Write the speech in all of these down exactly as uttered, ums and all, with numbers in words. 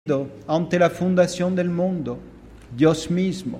ante la fundación del mundo, Dios mismo.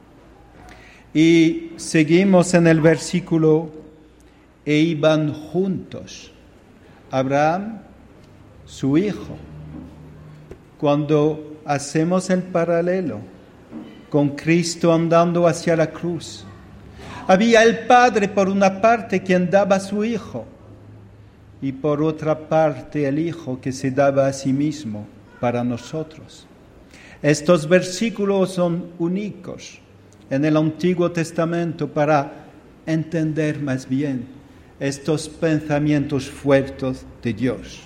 Y seguimos en el versículo, e iban juntos. Abraham, su hijo. Cuando hacemos el paralelo con Cristo andando hacia la cruz, había el Padre por una parte quien daba a su Hijo y por otra parte el Hijo que se daba a sí mismo para nosotros. Estos versículos son únicos en el Antiguo Testamento para entender más bien estos pensamientos fuertes de Dios.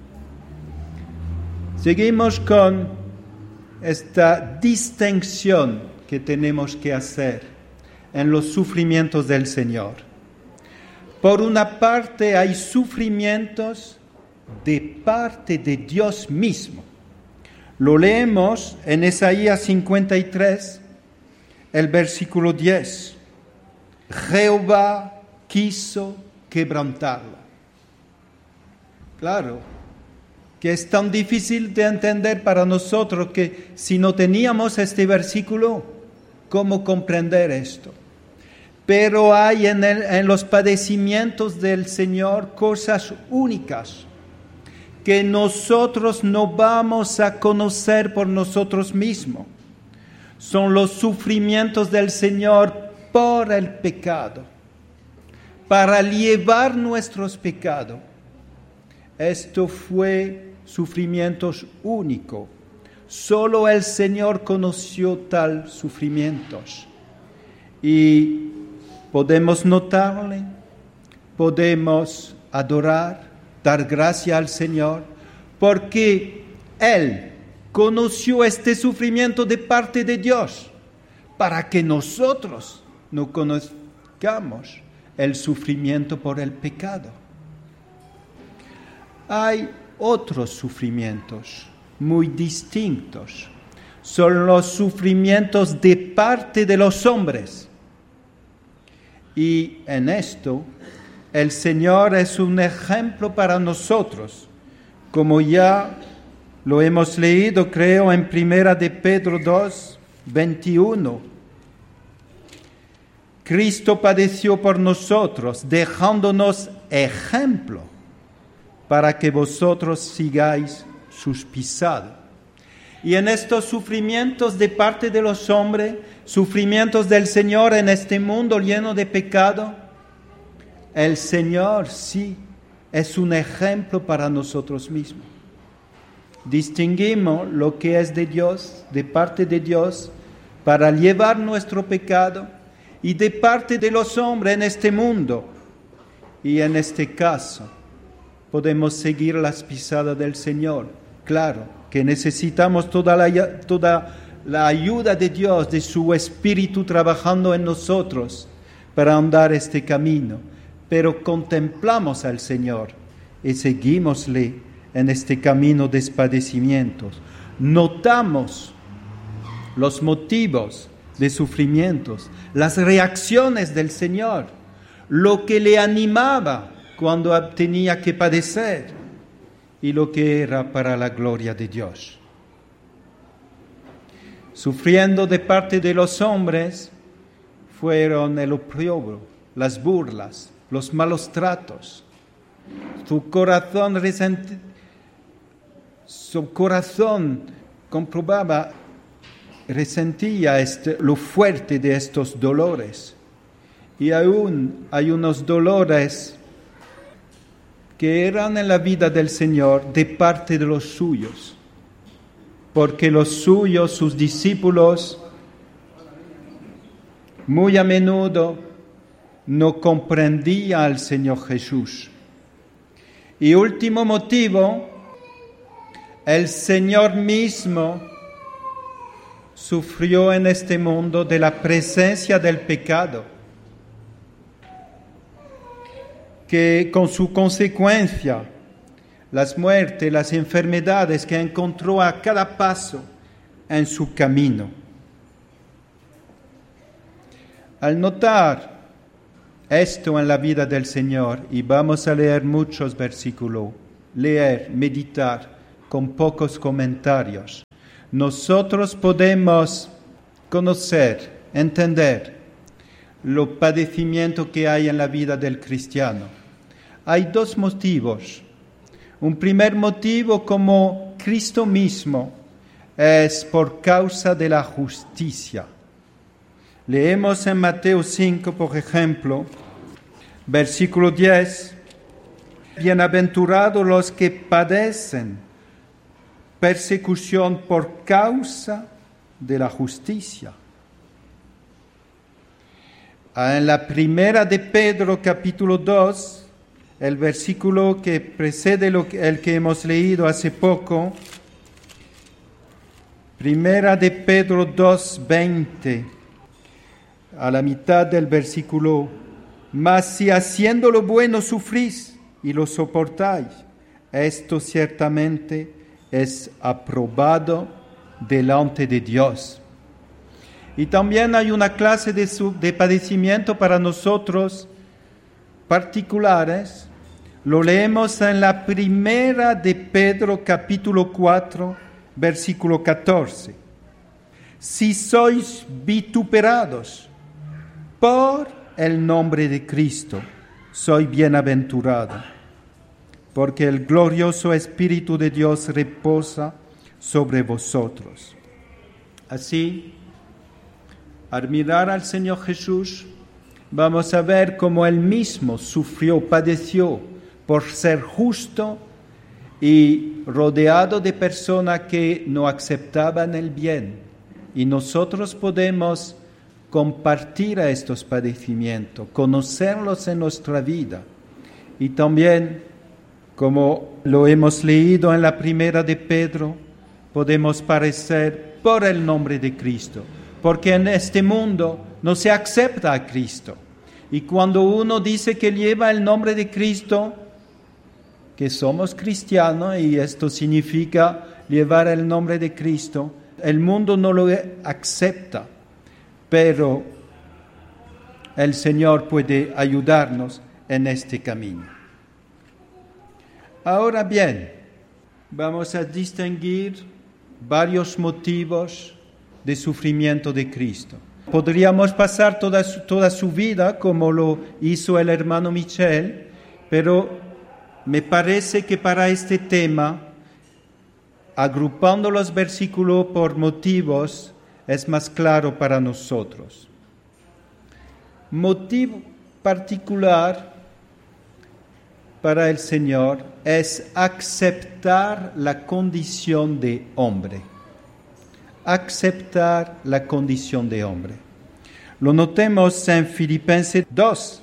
Seguimos con esta distinción que tenemos que hacer en los sufrimientos del Señor. Por una parte hay sufrimientos de parte de Dios mismo. Lo leemos en Isaías cincuenta y tres, el versículo diez. Jehová quiso quebrantarla. Claro, que es tan difícil de entender para nosotros que si no teníamos este versículo, ¿cómo comprender esto? Pero hay en, el, en los padecimientos del Señor cosas únicas que nosotros no vamos a conocer por nosotros mismos. Son los sufrimientos del Señor por el pecado, para llevar nuestros pecados. Esto fue sufrimientos únicos. Solo el Señor conoció tal sufrimientos. Y podemos notarle, podemos adorar, dar gracia al Señor, porque Él conoció este sufrimiento de parte de Dios, para que nosotros no conozcamos el sufrimiento por el pecado. Hay otros sufrimientos muy distintos. Son los sufrimientos de parte de los hombres. Y en esto, el Señor es un ejemplo para nosotros, como ya lo hemos leído, creo, en Primera de Pedro dos, veintiuno. Cristo padeció por nosotros, dejándonos ejemplo para que vosotros sigáis sus pisadas. Y en estos sufrimientos de parte de los hombres, sufrimientos del Señor en este mundo lleno de pecado, el Señor sí es un ejemplo para nosotros mismos. Distinguimos lo que es de Dios, de parte de Dios, para llevar nuestro pecado, y de parte de los hombres en este mundo. Y en este caso, podemos seguir las pisadas del Señor. Claro que necesitamos toda la, toda la ayuda de Dios, de su Espíritu trabajando en nosotros para andar este camino. Pero contemplamos al Señor y seguimosle en este camino de padecimientos. Notamos los motivos de sufrimientos, las reacciones del Señor, lo que le animaba cuando tenía que padecer y lo que era para la gloria de Dios. Sufriendo de parte de los hombres fueron el oprobio, las burlas, los malos tratos. Su corazón resent... su corazón comprobaba, resentía este, lo fuerte de estos dolores. Y aún hay unos dolores que eran en la vida del Señor de parte de los suyos, porque los suyos, sus discípulos, muy a menudo no comprendían al Señor Jesús. Y último motivo, el Señor mismo sufrió en este mundo de la presencia del pecado, que con su consecuencia, las muertes, las enfermedades que encontró a cada paso en su camino. Al notar esto en la vida del Señor, y vamos a leer muchos versículos, leer, meditar, con pocos comentarios. Nosotros podemos conocer, entender lo padecimiento que hay en la vida del cristiano. Hay dos motivos. Un primer motivo, como Cristo mismo, es por causa de la justicia. Leemos en Mateo cinco, por ejemplo, versículo diez, bienaventurados los que padecen persecución por causa de la justicia. En la primera de Pedro, capítulo dos, el versículo que precede lo que, el que hemos leído hace poco, primera de Pedro dos, veinte, a la mitad del versículo, mas si haciendo lo bueno sufrís y lo soportáis, esto ciertamente es aprobado delante de Dios. Y también hay una clase de, su, de padecimiento para nosotros particulares. Lo leemos en la primera de Pedro, capítulo cuatro, versículo catorce. Si sois vituperados por el nombre de Cristo, soy bienaventurado, porque el glorioso Espíritu de Dios reposa sobre vosotros. Así, al mirar al Señor Jesús, vamos a ver cómo Él mismo sufrió, padeció por ser justo y rodeado de personas que no aceptaban el bien. Y nosotros podemos compartir a estos padecimientos, conocerlos en nuestra vida. Y también, como lo hemos leído en la primera de Pedro, podemos padecer por el nombre de Cristo, porque en este mundo no se acepta a Cristo. Y cuando uno dice que lleva el nombre de Cristo, que somos cristianos, y esto significa llevar el nombre de Cristo, el mundo no lo acepta, pero el Señor puede ayudarnos en este camino. Ahora bien, vamos a distinguir varios motivos de sufrimiento de Cristo. Podríamos pasar toda su, toda su vida como lo hizo el hermano Michel, pero me parece que para este tema, agrupando los versículos por motivos, es más claro para nosotros. Motivo particular para el Señor es aceptar la condición de hombre. Aceptar la condición de hombre. Lo notemos en Filipenses dos.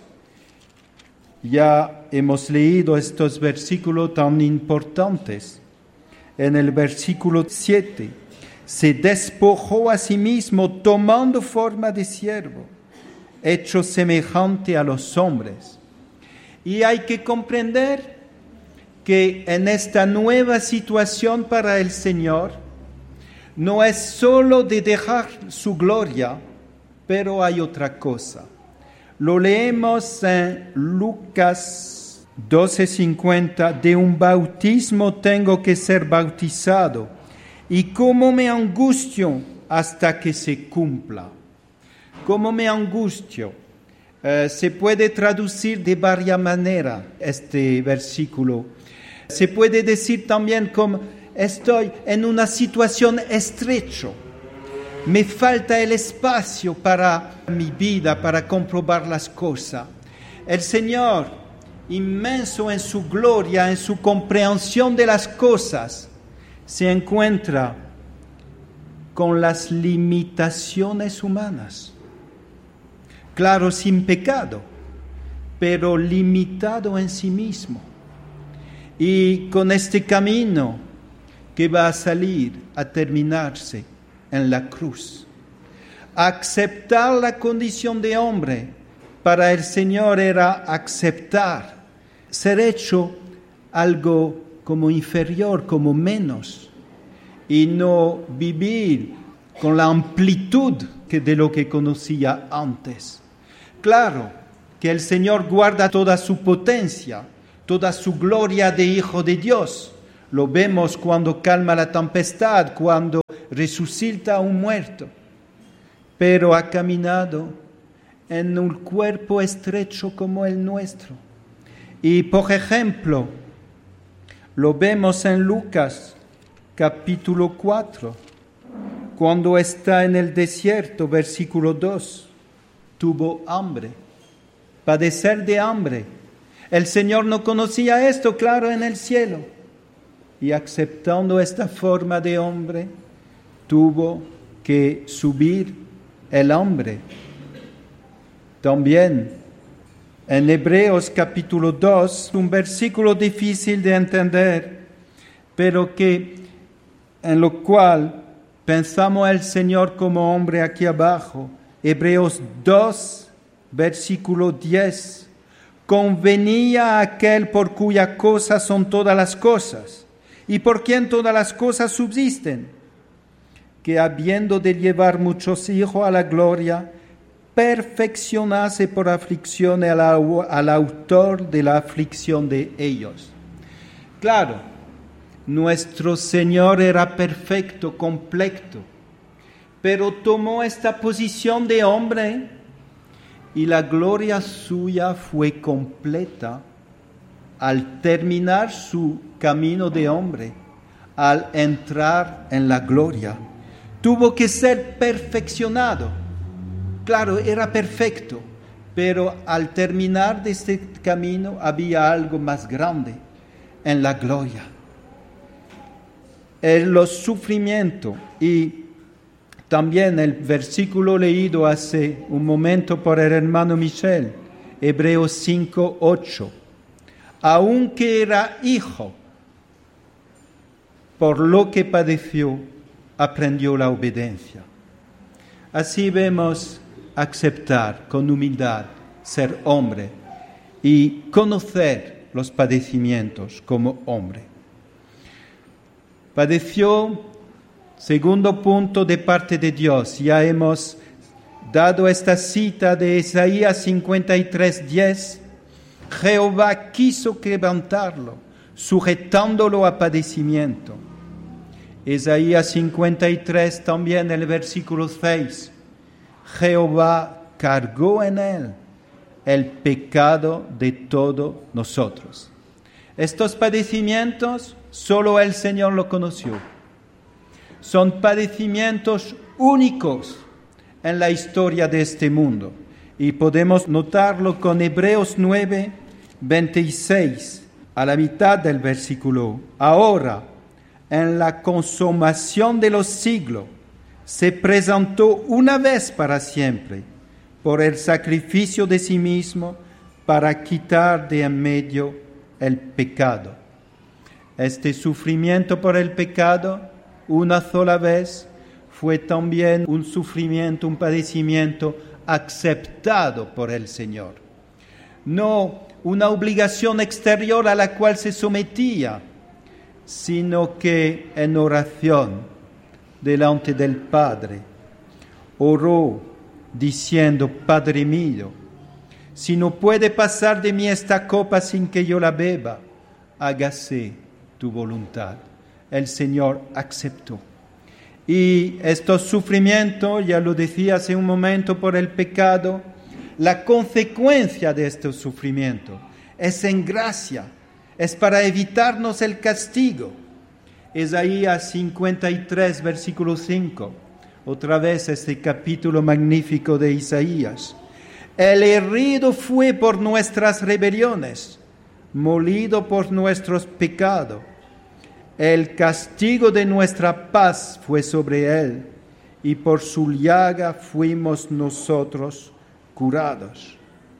Ya hemos leído estos versículos tan importantes. En el versículo siete, se despojó a sí mismo tomando forma de siervo, hecho semejante a los hombres. Y hay que comprender que en esta nueva situación para el Señor, no es solo de dejar su gloria, pero hay otra cosa. Lo leemos en Lucas doce cincuenta, de un bautismo tengo que ser bautizado, y cómo me angustio hasta que se cumpla. Cómo me angustio. Eh, se puede traducir de varias maneras este versículo. Se puede decir también como estoy en una situación estrecha. Me falta el espacio para mi vida, para comprobar las cosas. El Señor, inmenso en su gloria, en su comprensión de las cosas, se encuentra con las limitaciones humanas. Claro, sin pecado, pero limitado en sí mismo. Y con este camino que va a salir a terminarse en la cruz. Aceptar la condición de hombre para el Señor era aceptar, ser hecho algo como inferior, como menos, y no vivir con la amplitud que de lo que conocía antes. Claro que el Señor guarda toda su potencia, toda su gloria de Hijo de Dios, lo vemos cuando calma la tempestad, cuando resucita a un muerto, pero ha caminado en un cuerpo estrecho como el nuestro. Y por ejemplo, lo vemos en Lucas capítulo cuatro, cuando está en el desierto, versículo dos, tuvo hambre, padecer de hambre. El Señor no conocía esto, claro, en el cielo, y aceptando esta forma de hombre, tuvo que subir el hambre. También en Hebreos capítulo dos, un versículo difícil de entender, pero que en lo cual pensamos al Señor como hombre aquí abajo. Hebreos dos, versículo diez. Convenía a aquel por cuya cosa son todas las cosas, y por quien todas las cosas subsisten, que habiendo de llevar muchos hijos a la gloria, perfeccionase por aflicción al, al autor de la aflicción de ellos. Claro, nuestro Señor era perfecto, completo, pero tomó esta posición de hombre y la gloria suya fue completa al terminar su camino de hombre, al entrar en la gloria. Tuvo que ser perfeccionado. Claro, era perfecto, pero al terminar de este camino había algo más grande en la gloria. En los sufrimientos y también el versículo leído hace un momento por el hermano Michel, Hebreos cinco, ocho. Aunque era hijo, por lo que padeció, aprendió la obediencia. Así vemos aceptar con humildad, ser hombre y conocer los padecimientos como hombre. Padeció, segundo punto, de parte de Dios. Ya hemos dado esta cita de Isaías cincuenta y tres, diez. Jehová quiso quebrantarlo, sujetándolo a padecimiento. Isaías cincuenta y tres, también el versículo seis. Jehová cargó en él el pecado de todos nosotros. Estos padecimientos solo el Señor lo conoció. Son padecimientos únicos en la historia de este mundo. Y podemos notarlo con Hebreos nueve, veintiséis, a la mitad del versículo. Ahora, en la consumación de los siglos, se presentó una vez para siempre por el sacrificio de sí mismo para quitar de en medio el pecado. Este sufrimiento por el pecado, una sola vez, fue también un sufrimiento, un padecimiento aceptado por el Señor. No una obligación exterior a la cual se sometía, sino que en oración delante del Padre, oró diciendo: Padre mío, si no puede pasar de mí esta copa sin que yo la beba, hágase tu voluntad. El Señor aceptó. Y estos sufrimientos, ya lo decía hace un momento, por el pecado, la consecuencia de estos sufrimientos es en gracia, es para evitarnos el castigo. Isaías cincuenta y tres, versículo cinco. Otra vez este capítulo magnífico de Isaías. El herido fue por nuestras rebeliones, molido por nuestros pecados. El castigo de nuestra paz fue sobre él, y por su llaga fuimos nosotros curados.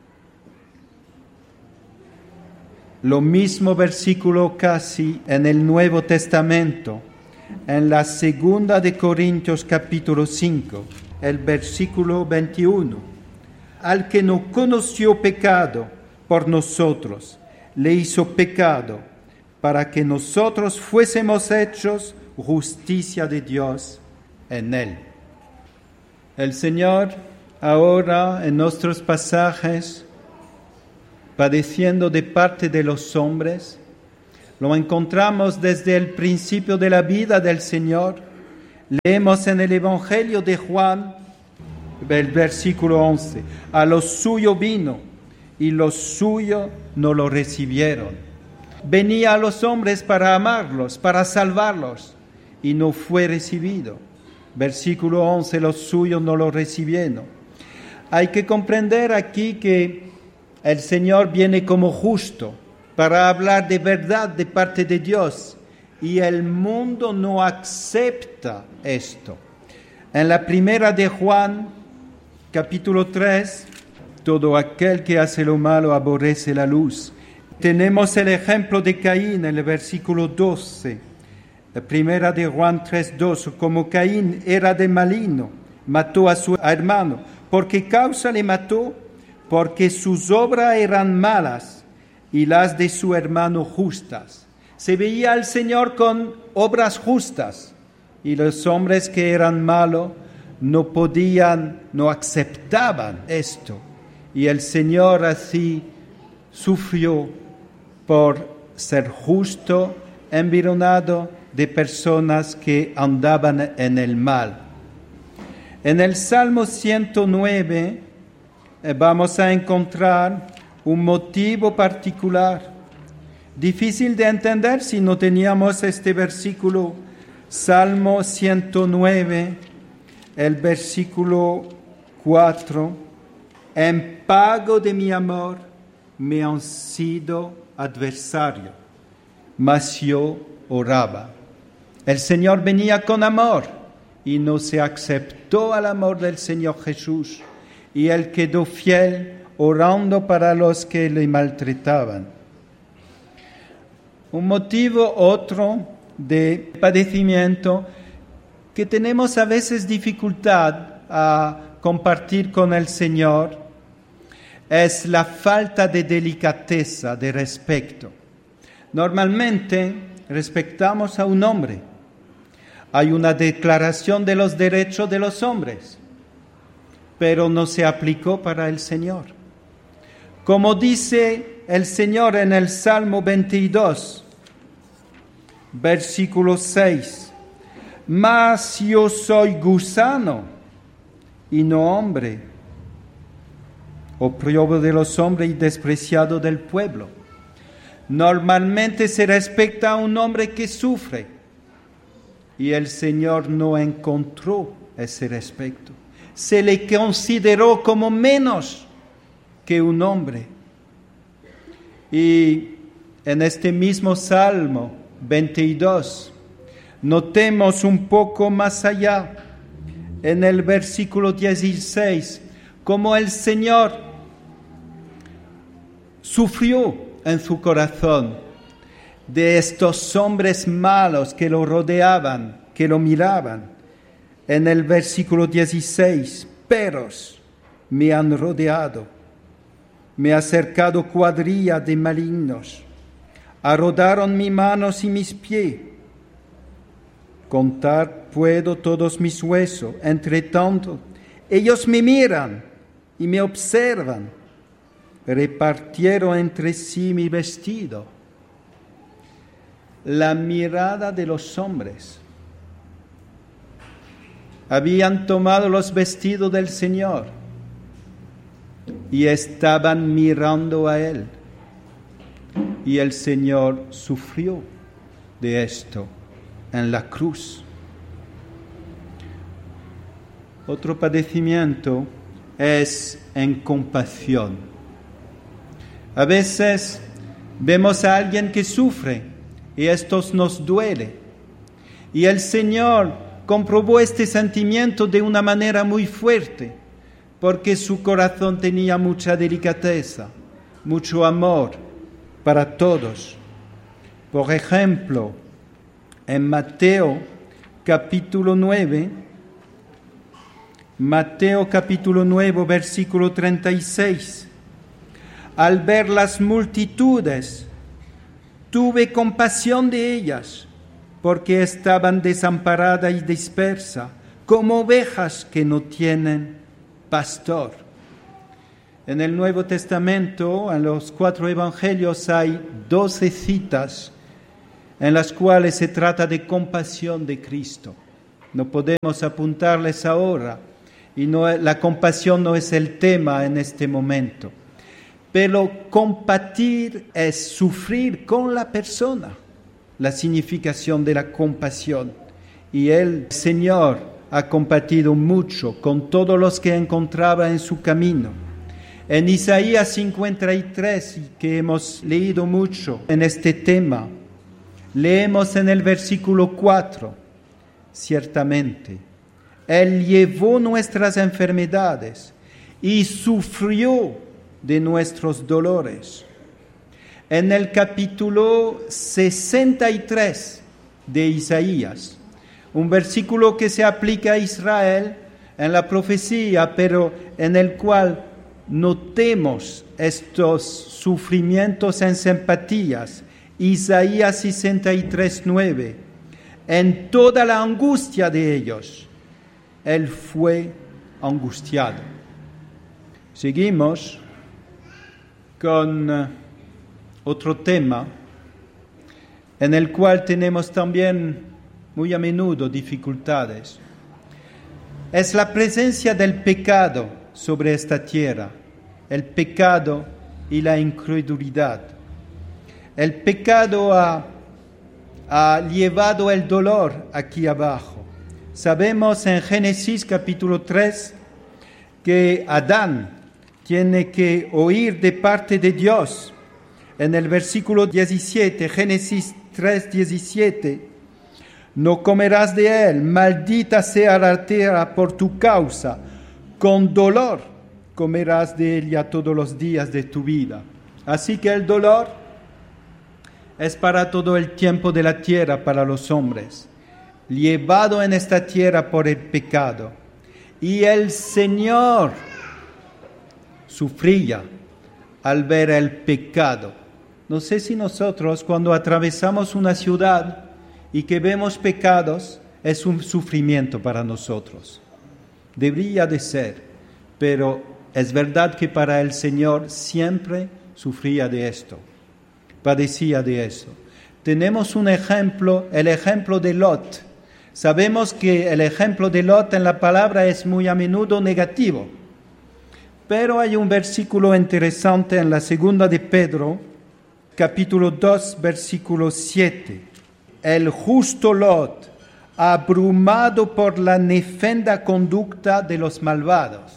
Lo mismo versículo casi en el Nuevo Testamento, en la segunda de Corintios capítulo cinco, el versículo veintiuno. Al que no conoció pecado por nosotros, le hizo pecado, para que nosotros fuésemos hechos justicia de Dios en él. El Señor ahora en nuestros pasajes, padeciendo de parte de los hombres, Lo encontramos desde el principio de la vida del Señor. Leemos en el Evangelio de Juan, el versículo once, a los suyos vino y los suyos no lo recibieron. Venía a los hombres para amarlos, para salvarlos, y no fue recibido. Versículo once, los suyos no lo recibieron. Hay que comprender aquí que el Señor viene como justo para hablar de verdad de parte de Dios, y el mundo no acepta esto. En la primera de Juan, capítulo tres, todo aquel que hace lo malo aborrece la luz. Tenemos el ejemplo de Caín en el versículo doce. La primera de Juan tres, doce. Como Caín era de maligno, mató a su hermano. ¿Por qué causa le mató? Porque sus obras eran malas y las de su hermano justas. Se veía al Señor con obras justas, y los hombres que eran malos no podían, no aceptaban esto. Y el Señor así sufrió por ser justo, environado de personas que andaban en el mal. En el Salmo ciento nueve eh, vamos a encontrar un motivo particular, difícil de entender si no teníamos este versículo. Salmo ciento nueve, el versículo cuatro. En pago de mi amor me han sido adversario, mas yo oraba. El Señor venía con amor y no se aceptó al amor del Señor Jesús, y Él quedó fiel orando para los que le maltrataban. Un motivo otro de padecimiento que tenemos a veces dificultad a compartir con el Señor es la falta de delicadeza, de respeto. Normalmente respetamos a un hombre. Hay una declaración de los derechos de los hombres, pero no se aplicó para el Señor. Como dice el Señor en el Salmo veintidós, versículo seis, mas yo soy gusano y no hombre, oprobio de los hombres y despreciado del pueblo. Normalmente se respeta a un hombre que sufre, y el Señor no encontró ese respeto. Se le consideró como menos que un hombre. Y en este mismo Salmo veintidós, notemos un poco más allá, en el versículo dieciséis, como el Señor sufrió en su corazón de estos hombres malos que lo rodeaban, que lo miraban. En el versículo dieciséis, perros me han rodeado, me ha cercado cuadrilla de malignos, arrodaron mis manos y mis pies. Contar puedo todos mis huesos, entre tanto, ellos me miran y me observan, repartieron entre sí mi vestido. La mirada de los hombres. Habían tomado los vestidos del Señor y estaban mirando a Él. Y el Señor sufrió de esto en la cruz. Otro padecimiento es en compasión. A veces vemos a alguien que sufre y esto nos duele. Y el Señor comprobó este sentimiento de una manera muy fuerte, porque su corazón tenía mucha delicadeza, mucho amor para todos. Por ejemplo, en Mateo capítulo nueve, Mateo capítulo nueve, versículo treinta y seis, al ver las multitudes, tuve compasión de ellas, porque estaban desamparadas y dispersas, como ovejas que no tienen pastor. En el Nuevo Testamento, en los cuatro evangelios, hay doce citas en las cuales se trata de compasión de Cristo. No podemos apuntarles ahora, y no, la compasión no es el tema en este momento. Pero compatir es sufrir con la persona, la significación de la compasión. Y el Señor ha compatido mucho con todos los que encontraba en su camino. En Isaías cincuenta y tres, que hemos leído mucho en este tema, leemos en el versículo cuatro, ciertamente, Él llevó nuestras enfermedades y sufrió de nuestros dolores. En el capítulo sesenta y tres de Isaías, un versículo que se aplica a Israel en la profecía, pero en el cual notemos estos sufrimientos en simpatías. Isaías sesenta y tres, nueve. En toda la angustia de ellos, Él fue angustiado. Seguimos con uh, otro tema en el cual tenemos también muy a menudo dificultades. Es la presencia del pecado sobre esta tierra, el pecado y la incredulidad. El pecado ha, ha llevado el dolor aquí abajo. Sabemos en Génesis capítulo tres que Adán tiene que oír de parte de Dios. En el versículo diecisiete, Génesis tres, diecisiete, no comerás de él, maldita sea la tierra por tu causa, con dolor comerás de ella todos los días de tu vida. Así que el dolor es para todo el tiempo de la tierra, para los hombres, llevado en esta tierra por el pecado. Y el Señor sufría al ver el pecado. No sé si nosotros, cuando atravesamos una ciudad y que vemos pecados, es un sufrimiento para nosotros. Debería de ser, pero es verdad que para el Señor siempre sufría de esto, padecía de eso. Tenemos un ejemplo, el ejemplo de Lot. Sabemos que el ejemplo de Lot en la palabra es muy a menudo negativo, pero hay un versículo interesante en la segunda de Pedro, capítulo dos, versículo siete. El justo Lot, abrumado por la nefanda conducta de los malvados.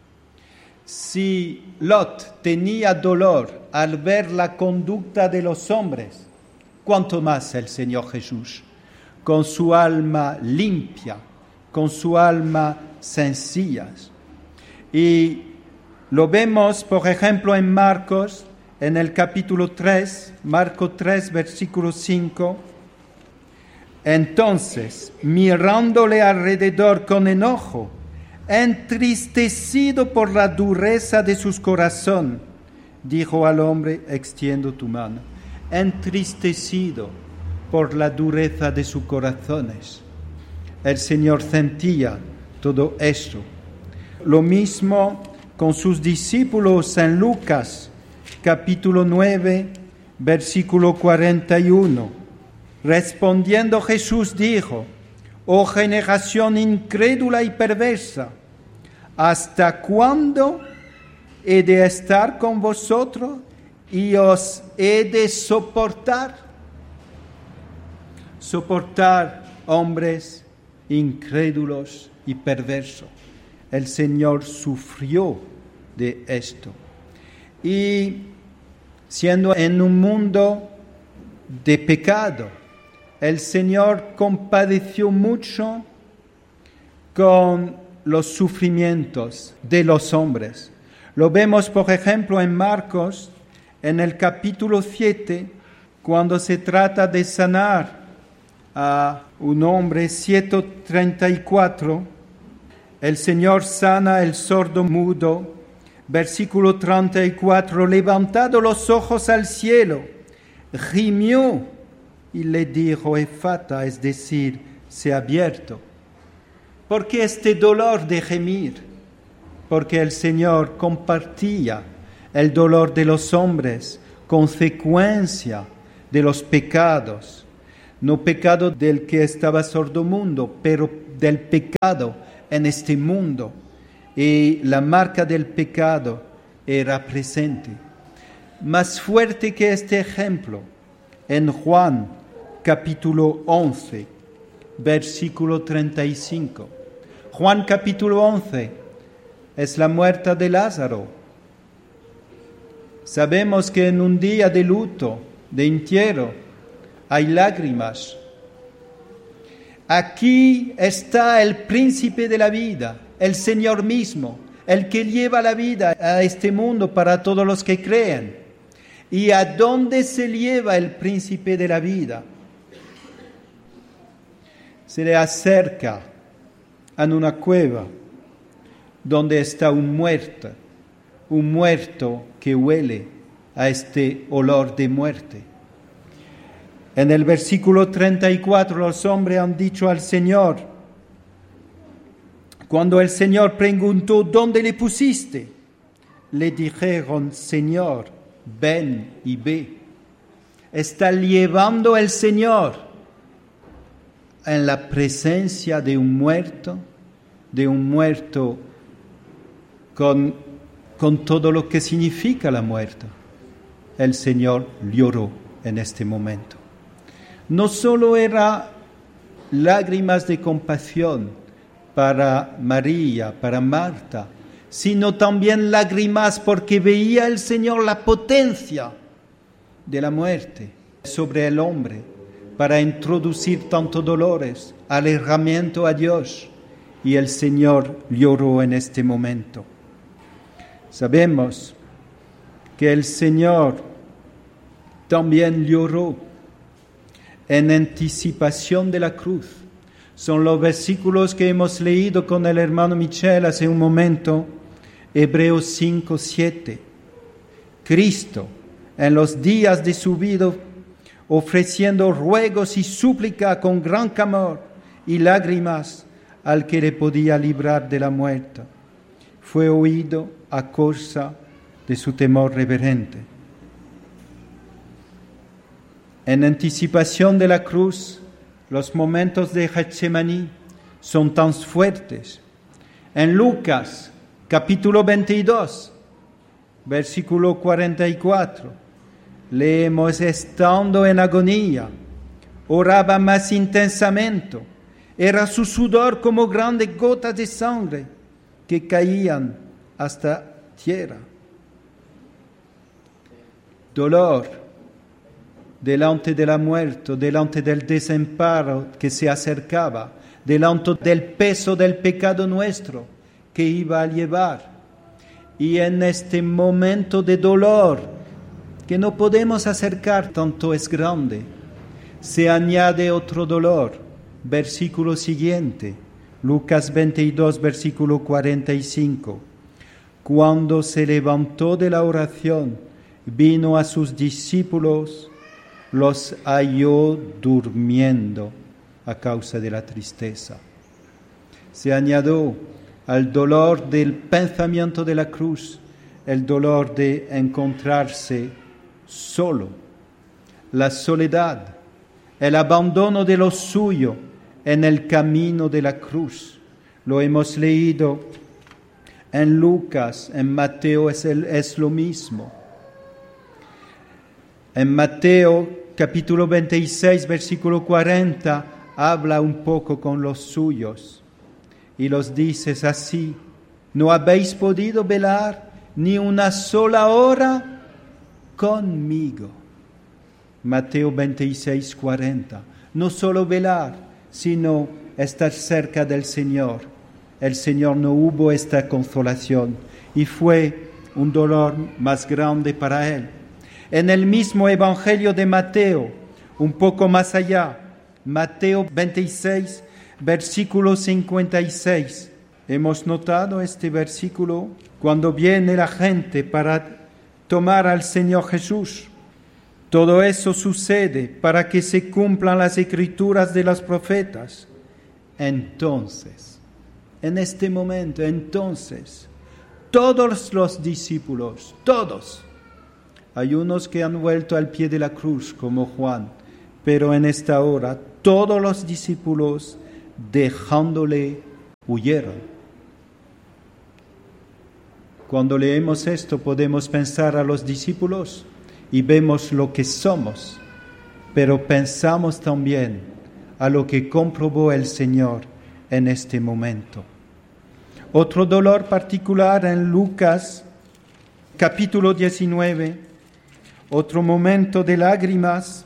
Si Lot tenía dolor al ver la conducta de los hombres, ¿cuánto más el Señor Jesús? Con su alma limpia, con su alma sencilla. Y lo vemos, por ejemplo, en Marcos, en el capítulo tres, Marcos tres, versículo cinco. Entonces, mirándole alrededor con enojo, entristecido por la dureza de su corazón, dijo al hombre, extiendo tu mano. Entristecido por la dureza de sus corazones. El Señor sentía todo esto. Lo mismo con sus discípulos en Lucas, capítulo nueve, versículo cuarenta y uno. Respondiendo Jesús dijo, oh generación incrédula y perversa, ¿hasta cuándo he de estar con vosotros y os he de soportar? Soportar hombres incrédulos y perversos. El Señor sufrió de esto. Y siendo en un mundo de pecado, el Señor compadeció mucho con los sufrimientos de los hombres. Lo vemos, por ejemplo, en Marcos, en el capítulo siete, cuando se trata de sanar a un hombre, siete treinta y cuatro, el Señor sana el sordo mudo. Versículo treinta y cuatro, levantado los ojos al cielo, gimió y le dijo, efata, es decir, se ha abierto. ¿Por qué este dolor de gemir? Porque el Señor compartía el dolor de los hombres, consecuencia de los pecados. no pecado del que estaba sordomundo, pero del pecado en este mundo. Y la marca del pecado era presente. Más fuerte que este ejemplo, en Juan capítulo once, versículo treinta y cinco. Juan capítulo once es la muerte de Lázaro. Sabemos que en un día de luto, de entierro, hay lágrimas. Aquí está el príncipe de la vida, el Señor mismo, el que lleva la vida a este mundo para todos los que creen. ¿Y a dónde se lleva el príncipe de la vida? Se le acerca a una cueva donde está un muerto, un muerto que huele a este olor de muerte. En el versículo treinta y cuatro los hombres han dicho al Señor, cuando el Señor preguntó, ¿dónde le pusiste? Le dijeron, Señor, ven y ve. Está llevando el Señor en la presencia de un muerto, de un muerto con, con todo lo que significa la muerte. El Señor lloró en este momento. No solo era lágrimas de compasión para María, para Marta, sino también lágrimas porque veía el Señor la potencia de la muerte sobre el hombre para introducir tantos dolores, alejamiento a Dios, y el Señor lloró en este momento. Sabemos que el Señor también lloró en anticipación de la cruz. Son los versículos que hemos leído con el hermano Michel hace un momento, Hebreos cinco, siete. Cristo, en los días de su vida, ofreciendo ruegos y súplica con gran clamor y lágrimas al que le podía librar de la muerte, fue oído a causa de su temor reverente. En anticipación de la cruz, los momentos de Getsemaní son tan fuertes. En Lucas, capítulo veintidós, versículo cuarenta y cuatro, leemos, estando en agonía, oraba más intensamente, era su sudor como grandes gotas de sangre que caían hasta tierra. Dolor delante de la muerte, delante del desamparo que se acercaba, delante del peso del pecado nuestro que iba a llevar. Y en este momento de dolor que no podemos acercar, tanto es grande, se añade otro dolor. Versículo siguiente, Lucas veintidós, versículo cuarenta y cinco. Cuando se levantó de la oración, vino a sus discípulos, los halló durmiendo a causa de la tristeza. Se añadió al dolor del pensamiento de la cruz el dolor de encontrarse solo, la soledad, el abandono de lo suyo en el camino de la cruz. Lo hemos leído en Lucas, en Mateo es, el, es lo mismo. En Mateo capítulo veintiséis, versículo cuarenta, habla un poco con los suyos y los dice así, ¿no habéis podido velar ni una sola hora conmigo? Mateo veintiséis, cuarenta. No solo velar, sino estar cerca del Señor. El Señor no hubo esta consolación y fue un dolor más grande para él. En el mismo Evangelio de Mateo, un poco más allá, Mateo veintiséis, versículo cincuenta y seis. Hemos notado este versículo cuando viene la gente para tomar al Señor Jesús. Todo eso sucede para que se cumplan las escrituras de los profetas. Entonces, en este momento, entonces, todos los discípulos, todos, hay unos que han vuelto al pie de la cruz, como Juan, Pero en esta hora todos los discípulos, dejándole, huyeron. Cuando leemos esto podemos pensar a los discípulos y vemos lo que somos, pero pensamos también a lo que comprobó el Señor en este momento. Otro dolor particular en Lucas, capítulo diecinueve, otro momento de lágrimas.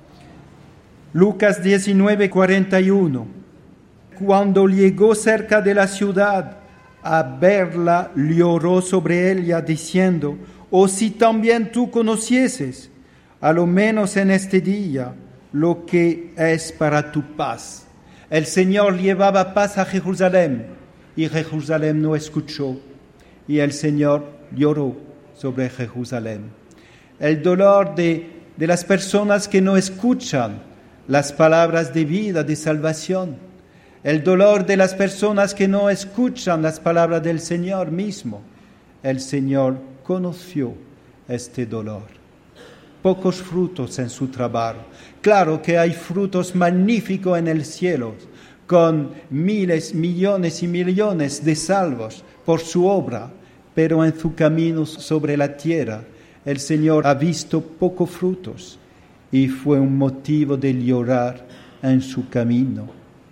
Lucas diecinueve, cuarenta y uno. Cuando llegó cerca de la ciudad, a verla, lloró sobre ella, diciendo: «Oh, si también tú conocieses, a lo menos en este día, lo que es para tu paz». El Señor llevaba paz a Jerusalén, y Jerusalén no escuchó, y el Señor lloró sobre Jerusalén. El dolor de, de las personas que no escuchan las palabras de vida, de salvación. El dolor de las personas que no escuchan las palabras del Señor mismo. El Señor conoció este dolor. Pocos frutos en su trabajo. Claro que hay frutos magníficos en el cielo, con miles, millones y millones de salvos por su obra, pero en su camino sobre la tierra el Señor ha visto pocos frutos y fue un motivo de llorar en su camino.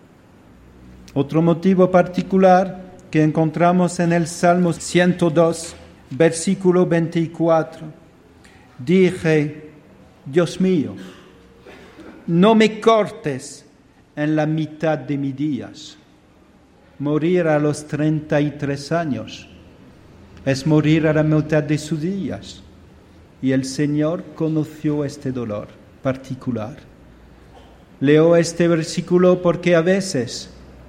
Otro motivo particular que encontramos en el Salmo ciento dos, versículo veinticuatro. Dije: Dios mío, no me cortes en la mitad de mis días. Morir a los treinta y tres años es morir a la mitad de sus días. Y el Señor conoció este dolor particular. Leo este versículo porque a veces,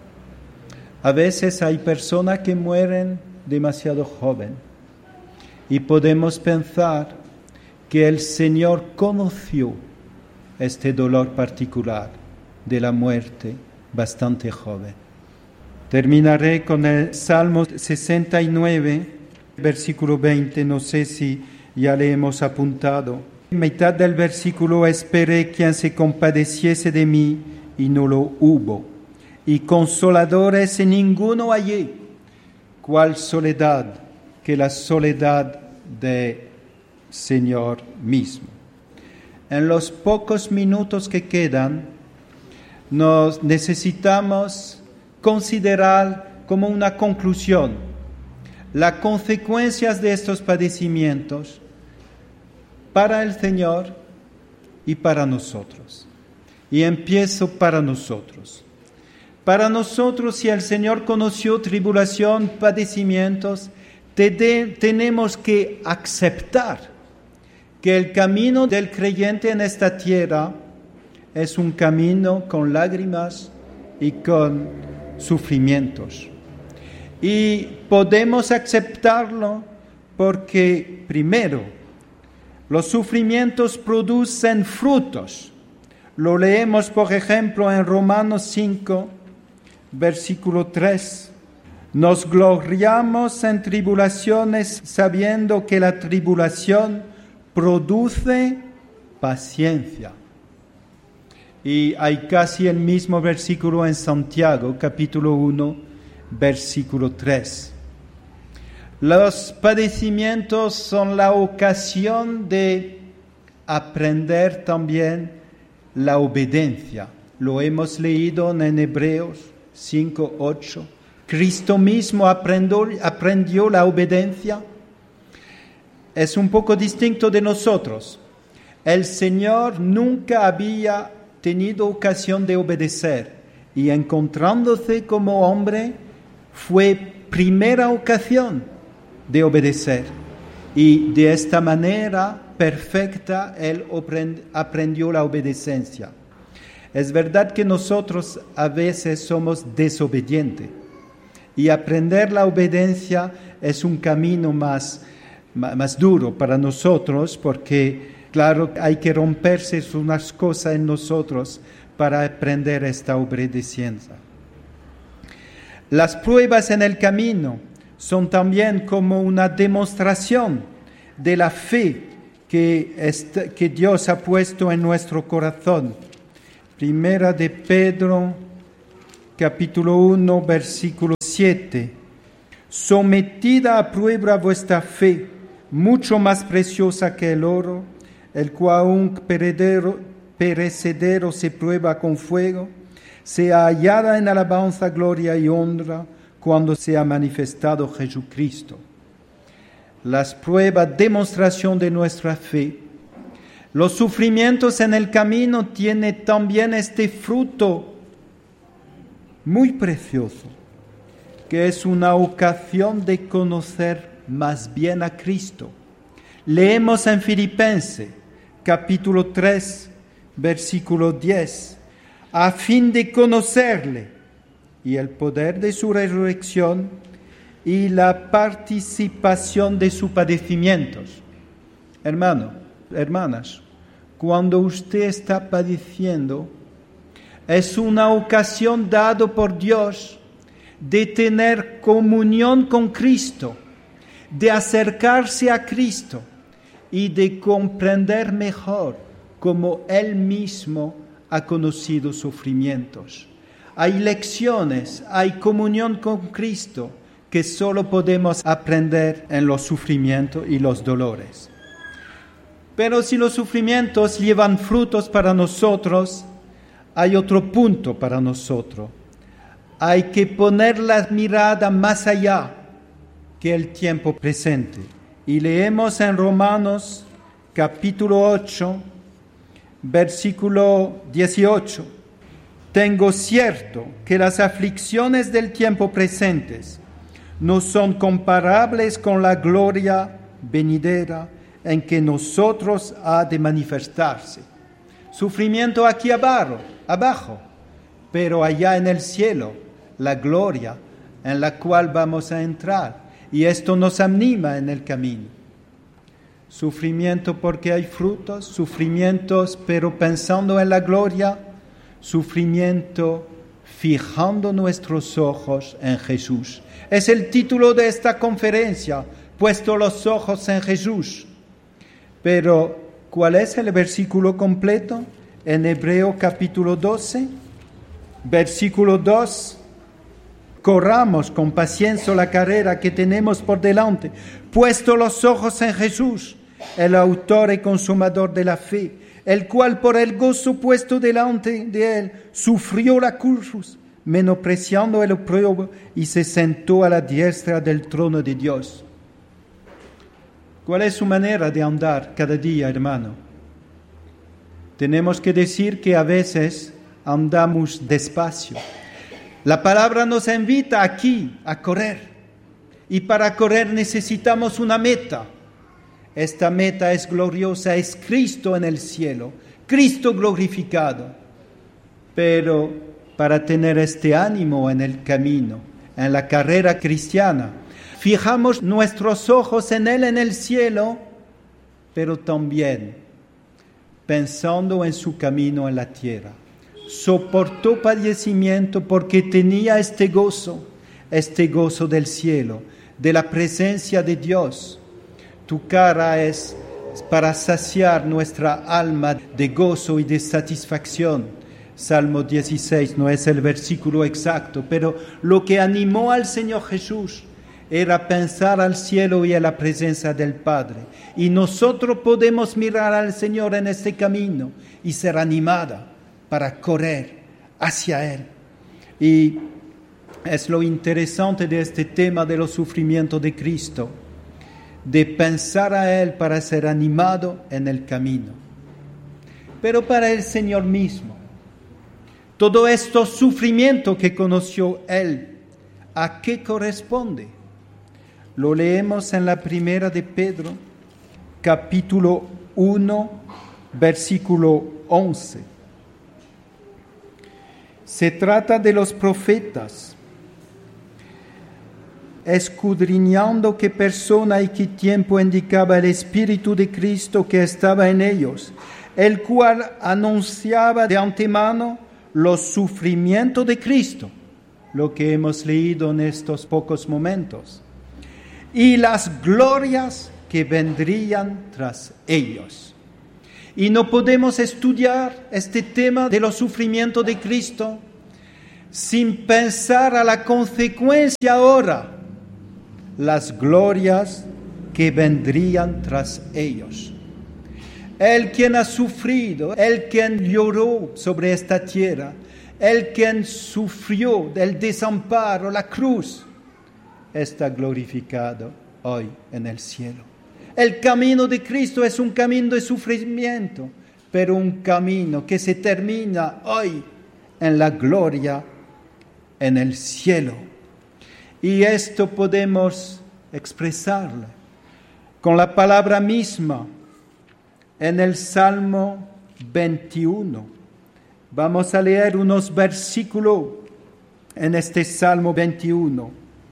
a veces hay personas que mueren demasiado joven y podemos pensar que el Señor conoció este dolor particular de la muerte bastante joven. Terminaré con el Salmo sesenta y nueve, versículo veinte, no sé si ya le hemos apuntado. En mitad del versículo: esperé quien se compadeciese de mí y no lo hubo, y consoladores en ninguno hallé. ¿Cuál soledad que la soledad del Señor mismo? En los pocos minutos que quedan, nos necesitamos considerar como una conclusión las consecuencias de estos padecimientos para el Señor y para nosotros. Y empiezo para nosotros. Para nosotros, si el Señor conoció tribulación, padecimientos, te de, tenemos que aceptar que el camino del creyente en esta tierra es un camino con lágrimas y con sufrimientos. Y podemos aceptarlo porque, primero, los sufrimientos producen frutos. Lo leemos, por ejemplo, en Romanos cinco, versículo tres. Nos gloriamos en tribulaciones, sabiendo que la tribulación produce paciencia. Y hay casi el mismo versículo en Santiago, capítulo uno, versículo tres. Los padecimientos son la ocasión de aprender también la obediencia. Lo hemos leído en Hebreos cinco, ocho. Cristo mismo aprendió, aprendió la obediencia. Es un poco distinto de nosotros. El Señor nunca había tenido ocasión de obedecer y encontrándose como hombre fue primera ocasión de obedecer. Y de esta manera perfecta Él aprendió la obediencia. Es verdad que nosotros a veces somos desobedientes y aprender la obediencia es un camino más, más duro para nosotros porque, claro, hay que romperse unas cosas en nosotros para aprender esta obediencia. Las pruebas en el camino son también como una demostración de la fe que, est- que Dios ha puesto en nuestro corazón Primera de Pedro, capítulo uno, versículo siete. Sometida a prueba vuestra fe, mucho más preciosa que el oro, el cual un perecedero, perecedero se prueba con fuego, sea hallada en alabanza, gloria y honra cuando sea manifestado Jesucristo. Las pruebas, demostración de nuestra fe. Los sufrimientos en el camino tienen también este fruto muy precioso, que es una ocasión de conocer más bien a Cristo. Leemos en Filipenses, capítulo tres, versículo diez, a fin de conocerle y el poder de su resurrección y la participación de sus padecimientos. Hermano, hermanas, cuando usted está padeciendo, es una ocasión dada por Dios de tener comunión con Cristo, de acercarse a Cristo y de comprender mejor cómo Él mismo ha conocido sufrimientos. Hay lecciones, hay comunión con Cristo que solo podemos aprender en los sufrimientos y los dolores. Pero si los sufrimientos llevan frutos para nosotros, hay otro punto para nosotros. Hay que poner la mirada más allá que el tiempo presente. Y leemos en Romanos capítulo ocho, versículo dieciocho. Tengo cierto que las aflicciones del tiempo presente no son comparables con la gloria venidera en que nosotros ha de manifestarse. Sufrimiento aquí abajo, abajo, pero allá en el cielo, la gloria en la cual vamos a entrar. Y esto nos anima en el camino. Sufrimiento porque hay frutos, sufrimientos pero pensando en la gloria, sufrimiento fijando nuestros ojos en Jesús. Es el título de esta conferencia, puesto los ojos en Jesús. Pero, ¿cuál es el versículo completo? En Hebreo capítulo doce, versículo dos. Corramos con paciencia la carrera que tenemos por delante, puesto los ojos en Jesús, el autor y consumador de la fe, el cual por el gozo puesto delante de él sufrió la cruz, menospreciando el oprobio, y se sentó a la diestra del trono de Dios. ¿Cuál es su manera de andar cada día, hermano? Tenemos que decir que a veces andamos despacio. La palabra nos invita aquí a correr. Y para correr necesitamos una meta. Esta meta es gloriosa, es Cristo en el cielo, Cristo glorificado. Pero para tener este ánimo en el camino, en la carrera cristiana, fijamos nuestros ojos en Él en el cielo, pero también pensando en su camino en la tierra. Soportó padecimiento porque tenía este gozo, este gozo del cielo, de la presencia de Dios. Tu cara es para saciar nuestra alma de gozo y de satisfacción. Salmo dieciséis no es el versículo exacto, pero lo que animó al Señor Jesús era pensar al cielo y a la presencia del Padre. Y nosotros podemos mirar al Señor en este camino y ser animada para correr hacia Él. Y es lo interesante de este tema de los sufrimientos de Cristo, de pensar a Él para ser animado en el camino. Pero para el Señor mismo, todo estos sufrimientos que conoció Él, ¿a qué corresponde? Lo leemos en la primera de Pedro, capítulo uno, versículo once. Se trata de los profetas, escudriñando qué persona y qué tiempo indicaba el Espíritu de Cristo que estaba en ellos, el cual anunciaba de antemano los sufrimientos de Cristo, lo que hemos leído en estos pocos momentos, y las glorias que vendrían tras ellos. Y no podemos estudiar este tema de los sufrimientos de Cristo sin pensar a la consecuencia ahora, las glorias que vendrían tras ellos. El quien ha sufrido, el quien lloró sobre esta tierra, el quien sufrió del desamparo, la cruz, está glorificado hoy en el cielo. El camino de Cristo es un camino de sufrimiento, pero un camino que se termina hoy en la gloria, en el cielo. Y esto podemos expresarlo con la palabra misma en el Salmo veintiuno. Vamos a leer unos versículos en este Salmo veintiuno,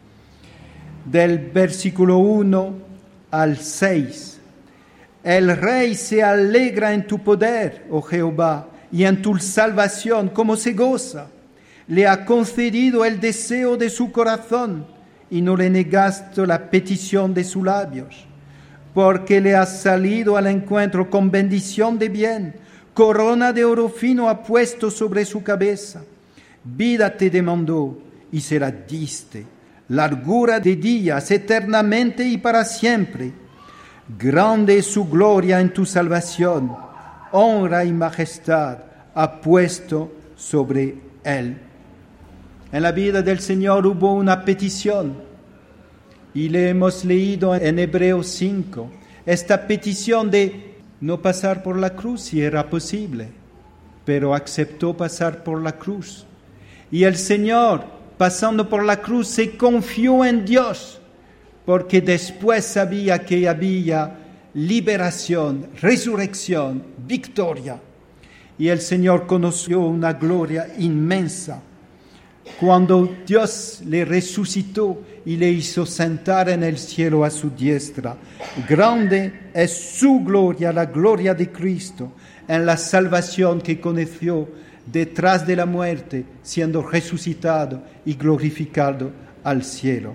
del versículo uno al seis. El Rey se alegra en tu poder, oh Jehová, y en tu salvación, como se goza. Le ha concedido el deseo de su corazón, y no le negaste la petición de sus labios. Porque le has salido al encuentro con bendición de bien, corona de oro fino ha puesto sobre su cabeza. Vida te demandó, y se la diste. Largura de días, eternamente y para siempre. Grande es su gloria en tu salvación. Honra y majestad ha puesto sobre él. En la vida del Señor hubo una petición, y le hemos leído en Hebreos cinco, esta petición de no pasar por la cruz si era posible, pero aceptó pasar por la cruz. Y el Señor, pasando por la cruz, se confió en Dios, porque después sabía que había liberación, resurrección, victoria. Y el Señor conoció una gloria inmensa cuando Dios le resucitó y le hizo sentar en el cielo a su diestra. Grande es su gloria, la gloria de Cristo, en la salvación que conoció detrás de la muerte, siendo resucitado y glorificado al cielo.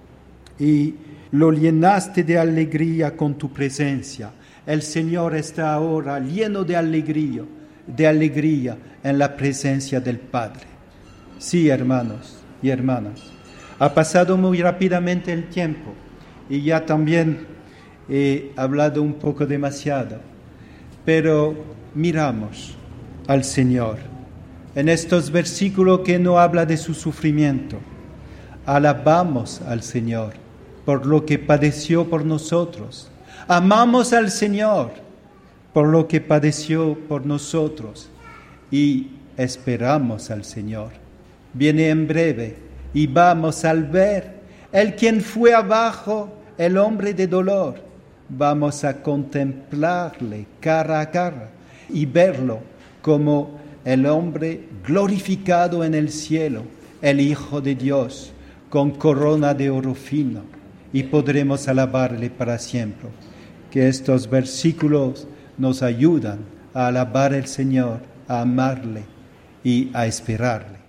Y lo llenaste de alegría con tu presencia. El Señor está ahora lleno de alegría, de alegría en la presencia del Padre. Sí, hermanos y hermanas, ha pasado muy rápidamente el tiempo y ya también he hablado un poco demasiado, pero miramos al Señor en estos versículos que no habla de su sufrimiento. Alabamos al Señor por lo que padeció por nosotros. Amamos al Señor por lo que padeció por nosotros y esperamos al Señor. Viene en breve y vamos al ver el quien fue abajo, el hombre de dolor. Vamos a contemplarle cara a cara y verlo como el hombre glorificado en el cielo, el Hijo de Dios, con corona de oro fino, y podremos alabarle para siempre. Que estos versículos nos ayudan a alabar al Señor, a amarle y a esperarle.